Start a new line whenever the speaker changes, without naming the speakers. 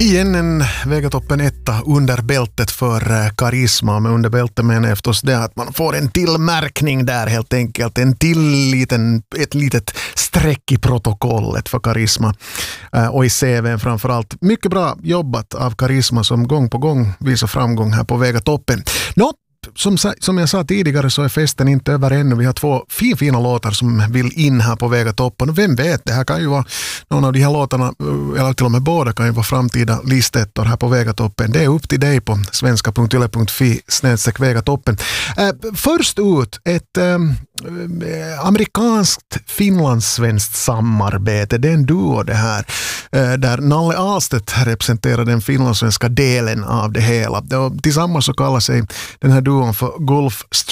Igen en Vegatoppen etta under bältet för Karisma. Men under bältet menar jag förstås det att man får en till märkning där helt enkelt. Ett litet streck i protokollet för Karisma. Och i CV:n framförallt. Mycket bra jobbat av Karisma som gång på gång visar framgång här på Vegatoppen. Som jag sa tidigare så är festen inte över ännu. Vi har två fina låtar som vill in här på Vegatoppen. Och vem vet, det här kan ju vara någon av de här låtarna, eller till och med båda kan ju vara framtida listettor här på Vegatoppen. Det är upp till dig på svenska.yle.fi/Vegatoppen. Först ut ett amerikanskt finlandssvenskt samarbete. Det är en duo det här. Där Nalle Ahlstedt representerar den finlandssvenska delen av det hela. Och tillsammans så kallar sig den här duon för Gulf